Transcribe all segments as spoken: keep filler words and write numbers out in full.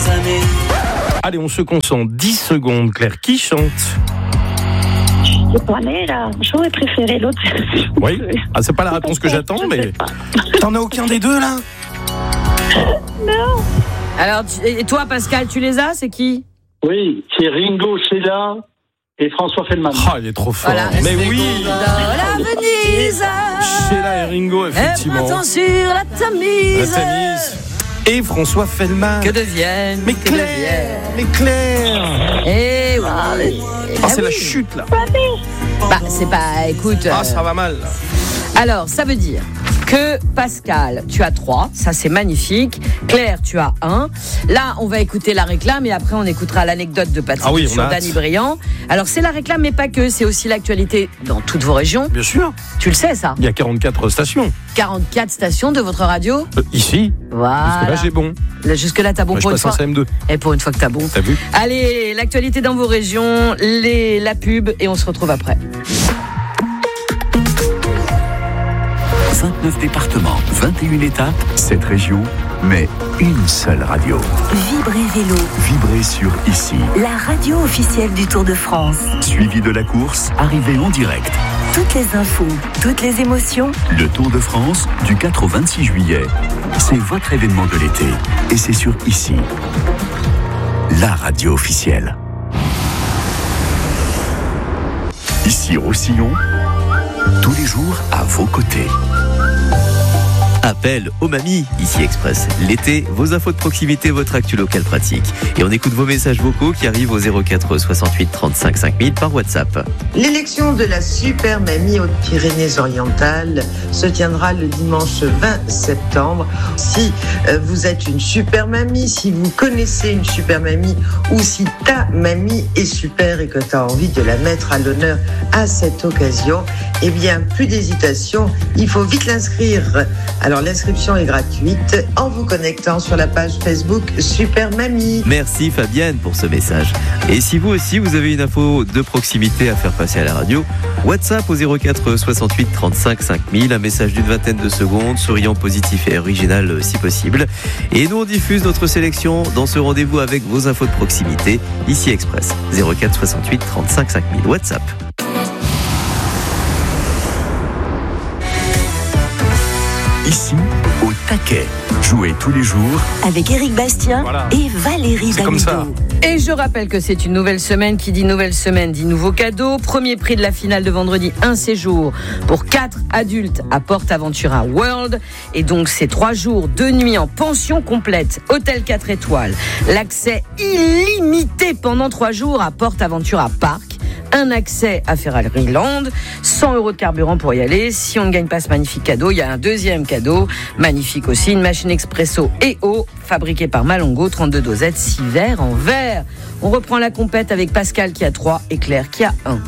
années. Allez, on se concentre. dix secondes, Claire. Qui chante? C'est pas là. J'aurais préféré l'autre. Oui. Ah, c'est pas la réponse que j'attends, mais. T'en as aucun des deux, là? Non. Alors, tu- et toi, Pascal, tu les as? C'est qui? Oui, c'est Ringo Sheila et François Feldman. Ah, il est trop fort. Voilà. Mais oui. Dans la Venise. Sheila et Ringo, effectivement. Et sur la La Tamise. Tamise. Et François Feldman. Que deviennent? Mais que Claire, mais Claire. Eh oui. Ah, c'est la chute, là. Bah, c'est pas. Écoute. Ah, euh, ça va mal, là. Alors, ça veut dire que Pascal, tu as trois, ça c'est magnifique. Claire, tu as un. Là, on va écouter la réclame et après on écoutera l'anecdote de Patrick Ah oui, on sur a hâte. Danny Briand. Alors, c'est la réclame, mais pas que, c'est aussi l'actualité dans toutes vos régions. Bien sûr. Tu le sais, ça? Il y a quarante-quatre stations. quarante-quatre stations de votre radio. Euh, ici. Voilà. Parce que là, j'ai bon. Là, jusque-là, t'as bon Moi, je pour une passe en fois. C M deux. Et pour une fois que t'as bon. T'as vu? Allez, l'actualité dans vos régions, les, la pub, et on se retrouve après. vingt-neuf départements, vingt et une étapes, sept régions, mais une seule radio. Vibrez Vélo, Vibrez sur Ici. la radio officielle du Tour de France. Suivi de la course, arrivée en direct. Toutes les infos, toutes les émotions. Le Tour de France, du quatre au vingt-six juillet. C'est votre événement de l'été. Et c'est sur Ici. La radio officielle. Ici Roussillon, tous les jours à vos côtés. Appel aux mamies, ici Express. L'été, vos infos de proximité, votre actu local pratique. Et on écoute vos messages vocaux qui arrivent au zéro quatre soixante-huit trente-cinq cinq mille par WhatsApp. L'élection de la Super Mamie Hautes-Pyrénées-Orientales se tiendra le dimanche vingt septembre. Si euh, vous êtes une Super Mamie, si vous connaissez une Super Mamie ou si ta mamie est super et que tu as envie de la mettre à l'honneur à cette occasion, eh bien, plus d'hésitation, il faut vite l'inscrire. Alors, l'inscription est gratuite en vous connectant sur la page Facebook Super Mamie. Merci Fabienne pour ce message. Et si vous aussi, vous avez une info de proximité à faire passer à la radio, WhatsApp au zéro quatre soixante-huit trente-cinq cinq mille, un message d'une vingtaine de secondes, souriant, positif et original si possible. Et nous, on diffuse notre sélection dans ce rendez-vous avec vos infos de proximité, ici Express, zéro quatre soixante-huit trente-cinq cinq mille, WhatsApp. Ici, au taquet. Jouez tous les jours. Avec Éric Bastien Voilà. et Valérie C'est comme ça. Damido. Et je rappelle que c'est une nouvelle semaine. Qui dit nouvelle semaine dit nouveau cadeau. Premier prix de la finale de vendredi, un séjour pour quatre adultes à PortAventura World. Et donc, c'est trois jours, deux nuits en pension complète, hôtel quatre étoiles. L'accès illimité pendant trois jours à PortAventura Park. Un accès à Ferrari Land, cent euros de carburant pour y aller. Si on ne gagne pas ce magnifique cadeau, il y a un deuxième cadeau, magnifique aussi, une machine expresso et eau, fabriquée par Malongo, trente-deux dosettes, six verres en verre. On reprend la compète avec Pascal qui a trois et Claire qui a un.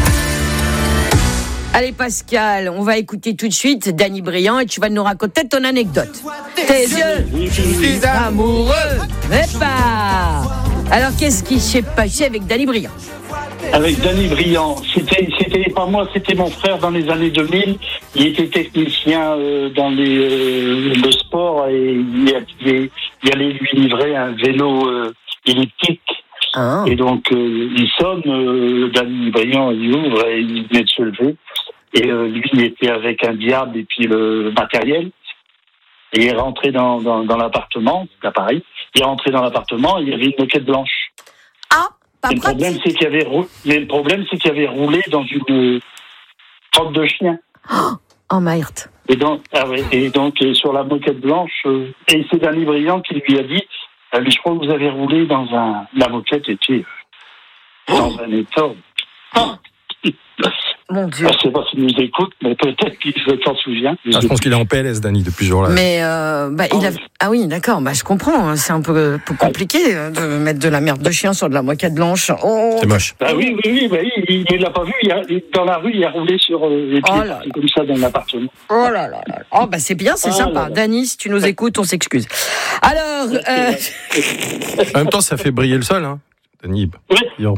Allez Pascal, on va écouter tout de suite Danny Briand et tu vas nous raconter ton anecdote. Tes yeux, je suis amoureux, mais pas. Alors qu'est-ce qui s'est passé avec Danny Briand? Avec Danny Briand, c'était, c'était pas moi, c'était mon frère dans les années deux mille. Il était technicien euh, dans les, euh, le sport et il, il, il allait lui livrer un vélo euh, elliptique. Ah. Et donc euh, il sonne, euh, Danny Briand, il ouvre et il venait de se lever. Et euh, lui, il était avec un diable et puis le matériel. Et il est rentré dans, dans, dans l'appartement, à Paris. Il est rentré dans l'appartement et il y avait une moquette blanche. Ah, pas Et le problème, c'est qu'il y avait roulé, mais le problème, c'est qu'il avait roulé dans une crotte de chien. Oh merde. Et donc, ah ouais, et donc et sur la moquette blanche, euh, et c'est Danny Briand qui lui a dit, euh, mais je crois que vous avez roulé dans un, la moquette était euh, dans un état. Oh. Mon Dieu. Je ne sais pas s'il nous écoute, mais peut-être qu'il s'en souvient. Ah, je pense qu'il est en P L S, Danny, depuis ce jour-là. Mais euh, bah, il a... ah oui, d'accord, bah, je comprends. C'est un peu, peu compliqué de mettre de la merde de chien sur de la moquette blanche. Oh. C'est moche. Bah oui, oui, oui, bah, il ne l'a pas vu. Il a, dans la rue, il a roulé sur euh, les pieds, Oh là là. comme ça, dans l'appartement. Oh là là là. Oh bah c'est bien, c'est Oh sympa. là là. Dany, si tu nous écoutes, on s'excuse. Alors, euh... En même temps, ça fait briller le sol. Hein. Danny. Oui. Yo.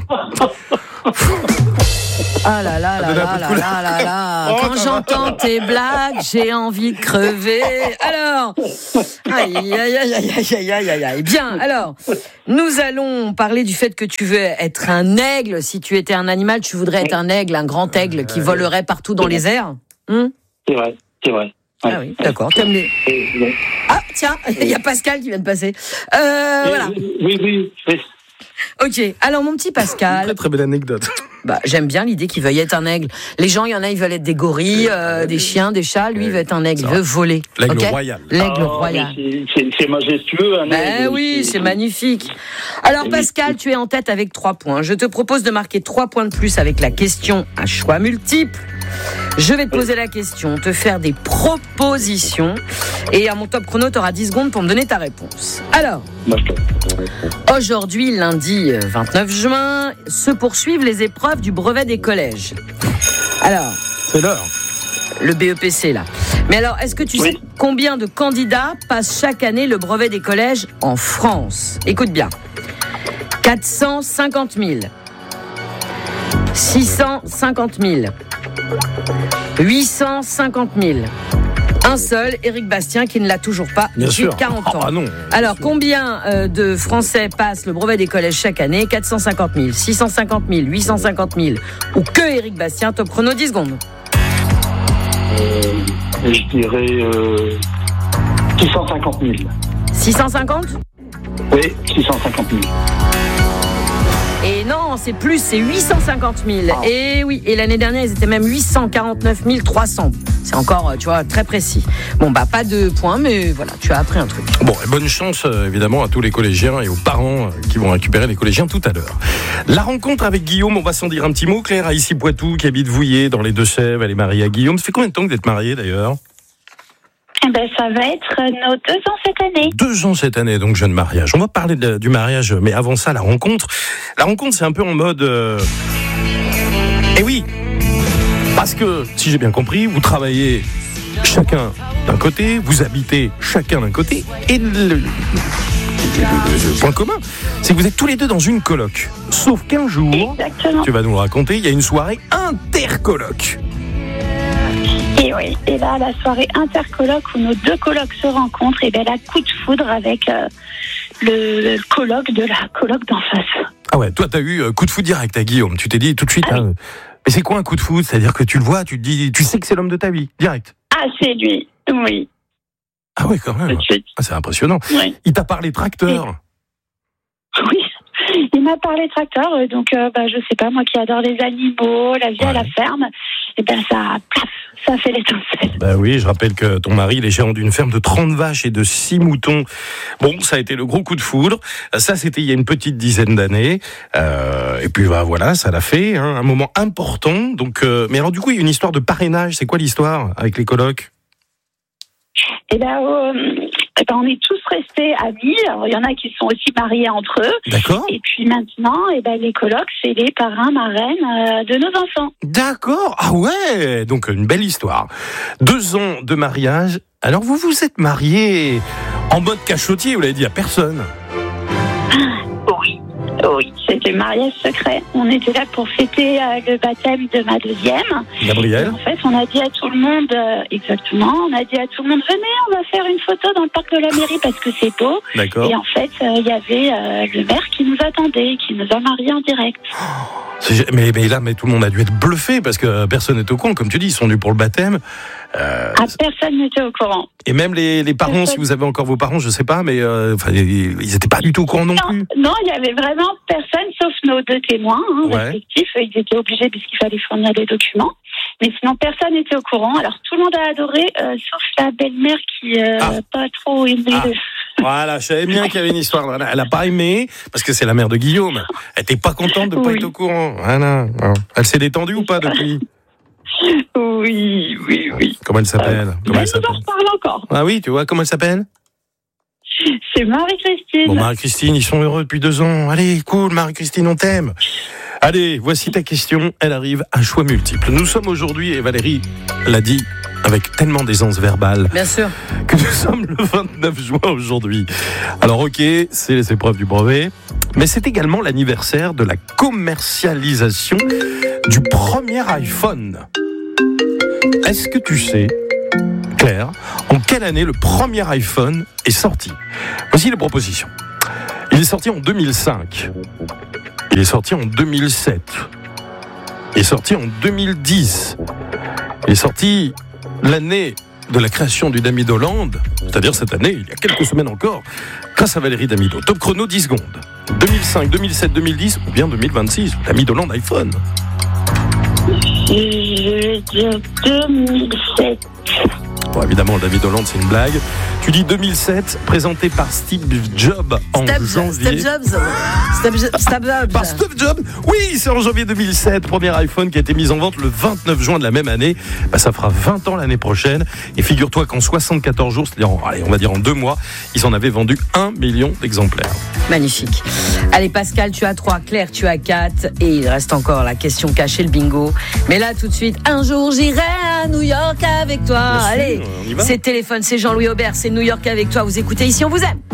Ah là là là là là là là là. Oh, Quand j'entends tes blagues, j'ai envie de crever. Alors, aïe aïe aïe aïe aïe aïe aïe aïe. Bien. Alors, nous allons parler du fait que tu veux être un aigle. Si tu étais un animal, tu voudrais être un aigle, un grand aigle qui volerait partout dans les airs. Hum C'est vrai, c'est vrai. Ouais. Ah oui, d'accord. T'aimes les... Ah tiens, il y a Pascal qui vient de passer. Euh, voilà. Oui, oui, oui. Ok. Alors mon petit Pascal. Très très belle anecdote. Bah, j'aime bien l'idée qu'il veuille être un aigle. Les gens, il y en a, ils veulent être des gorilles, euh, des chiens, des chats. Lui, il veut être un aigle, il veut voler. L'aigle okay royal. L'aigle Ah, royal. C'est, c'est, c'est majestueux. Hein, Ben oui, c'est magnifique. Alors Pascal, tu es en tête avec trois points. Je te propose de marquer trois points de plus avec la question à choix multiples. Je vais te poser la question, te faire des propositions. Et à mon top chrono, tu auras dix secondes pour me donner ta réponse. Alors, aujourd'hui, lundi vingt-neuf juin, se poursuivent les épreuves du brevet des collèges. Alors, c'est l'heure. Le B E P C, là. Mais alors, est-ce que tu oui. sais combien de candidats passent chaque année le brevet des collèges en France ? Écoute bien. quatre cent cinquante mille. six cent cinquante mille. huit cent cinquante mille. Un seul, Éric Bastien, qui ne l'a toujours pas Bien depuis sûr. quarante ans. Ah non. Alors, combien euh, de Français passent le brevet des collèges chaque année ? quatre cent cinquante mille, six cent cinquante mille, huit cent cinquante mille ou que Éric Bastien ? Top chrono, dix secondes. Euh, je dirais euh, six cent cinquante mille. six cent cinquante ? Oui, six cent cinquante mille. Et non, c'est plus, c'est huit cent cinquante mille. Ah. Et oui, et l'année dernière, ils étaient même huit cent quarante-neuf mille trois cents. C'est encore, tu vois, très précis. Bon, bah, pas de points, mais voilà, tu as appris un truc. Bon, et bonne chance, euh, évidemment, à tous les collégiens et aux parents euh, qui vont récupérer les collégiens tout à l'heure. La rencontre avec Guillaume, on va s'en dire un petit mot. Claire, à Issy-Poitou, qui habite Vouillé, dans les Deux-Sèvres, elle est mariée à Guillaume. Ça fait combien de temps que vous êtes mariés, d'ailleurs ? Eh ben, ça va être nos deux ans cette année. Deux ans cette année, donc jeune mariage. On va parler de, du mariage, mais avant ça, la rencontre. La rencontre, c'est un peu en mode... Euh... Eh oui, parce que, si j'ai bien compris, vous travaillez chacun d'un côté, vous habitez chacun d'un côté, et le, le, le, le point commun, c'est que vous êtes tous les deux dans une coloc. Sauf qu'un jour, Exactement. tu vas nous le raconter, il y a une soirée intercoloc. Et oui, et là, la soirée intercoloc où nos deux colocs se rencontrent, et bien là, coup de foudre avec euh, le, le coloc de la coloc d'en face. Ah ouais, toi t'as eu euh, coup de foudre direct à Guillaume, tu t'es dit tout de suite, ah, hein, mais c'est quoi un coup de foudre ? C'est-à-dire que tu le vois, tu te dis, tu sais que c'est l'homme de ta vie, direct. Ah, c'est lui, oui. Ah ouais, quand même. Tout de suite. Ah, c'est impressionnant. Oui. Il t'a parlé tracteur. Oui, il m'a parlé tracteur, euh, donc euh, bah, je sais pas, moi qui adore les animaux, la vie Ouais. à la ferme, et ben ça, plaf, ça fait l'étincelle. Bah oui, je rappelle que ton mari, il est gérant d'une ferme de trente vaches et de six moutons. Bon, ça a été le gros coup de foudre. Ça, c'était il y a une petite dizaine d'années. Euh, et puis bah, voilà, ça l'a fait, hein, un moment important. Donc, euh, mais alors du coup, il y a une histoire de parrainage. C'est quoi l'histoire avec les colocs ? Et ben, euh, et ben on est tous restés amis. Alors il y en a qui sont aussi mariés entre eux. D'accord. Et puis maintenant, et ben les colocs, c'est les parrains marraines euh, de nos enfants. D'accord. Ah ouais. Donc une belle histoire. Deux ans de mariage. Alors vous vous êtes mariés en mode cachotier, vous l'avez dit à personne. Oui, oui, c'était mariage secret. On était là pour fêter euh, le baptême de ma deuxième. Gabriel. En fait, on a dit à tout le monde, euh, exactement, on a dit à tout le monde, venez, on va faire une photo dans le parc de la mairie parce que c'est beau. D'accord. Et en fait, il euh, y avait euh, le maire qui nous attendait, qui nous a mariés en direct. C'est- Mais, mais là, mais tout le monde a dû être bluffé parce que personne n'est au courant. Comme tu dis, ils sont venus pour le baptême. Euh, Ah, personne n'était au courant. et même les, les parents, personne. si vous avez encore vos parents, je sais pas, mais euh, enfin, ils n'étaient pas du tout au courant non, Non, plus. non, il y avait vraiment personne sauf nos deux témoins hein, Ouais. respectifs. Ils étaient obligés puisqu'il fallait fournir des documents. Mais sinon, personne n'était au courant. Alors, tout le monde a adoré, euh, sauf la belle-mère qui n'a Ah. pas trop aimé Ah. le... Voilà, je savais bien qu'il y avait une histoire. Voilà, elle a pas aimé parce que c'est la mère de Guillaume. Elle était pas contente de pas Oui. être au courant. Voilà. Elle s'est détendue ou pas depuis ? Oui, oui, oui. Comment elle s'appelle ? Comment Mais elle nous en s'appelle reparle encore. Ah oui, tu vois comment elle s'appelle ? C'est Marie-Christine. Bon, Marie-Christine, ils sont heureux depuis deux ans. Allez, cool, Marie-Christine, on t'aime. Allez, voici ta question. Elle arrive à choix multiples. Nous sommes aujourd'hui, et Valérie l'a dit avec tellement d'aisance verbale, Bien sûr. que nous sommes le vingt-neuf juin aujourd'hui. Alors ok, c'est les épreuves du brevet, mais c'est également l'anniversaire de la commercialisation du premier iPhone. Est-ce que tu sais, Claire, en quelle année le premier iPhone est sorti ? Voici les propositions. Il est sorti en deux mille cinq. Il est sorti en deux mille sept. Il est sorti en deux mille dix. Il est sorti l'année de la création du Damido Land, c'est-à-dire cette année, il y a quelques semaines encore, grâce à Valérie Damido. Top chrono, dix secondes. deux mille cinq, deux mille sept, deux mille dix ou bien deux mille vingt-six. Damido Land iPhone. Je vais dire deux mille sept. Bon, évidemment, le Damido Land, c'est une blague. Tu dis deux mille sept, présenté par Steve Jobs en Steve, janvier. Steve Jobs. Steve, Steve Jobs. Par Steve Jobs. Oui, c'est en janvier deux mille sept. Premier iPhone qui a été mis en vente le vingt-neuf juin de la même année. Bah, ça fera vingt ans l'année prochaine. Et figure-toi qu'en soixante-quatorze jours, c'est-à-dire, en, allez, on va dire en deux mois, ils en avaient vendu un million d'exemplaires. Magnifique. Allez, Pascal, tu as trois, Claire, tu as quatre. Et il reste encore la question cachée, le bingo. Mais là, tout de suite, un jour, j'irai à New York avec toi. Bien Allez, sûr, on y va. c'est Téléphone, c'est Jean-Louis Aubert, c'est New York avec toi. Vous écoutez Ici, on vous aime.